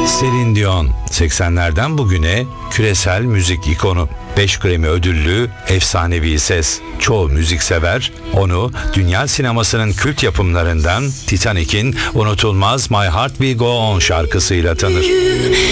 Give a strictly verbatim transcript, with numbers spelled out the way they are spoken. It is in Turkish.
Celine Dion, seksenlerden bugüne küresel müzik ikonu. beş Grammy ödüllü, efsanevi ses. Çoğu müziksever onu dünya sinemasının kült yapımlarından Titanic'in unutulmaz My Heart Will Go On şarkısıyla tanır.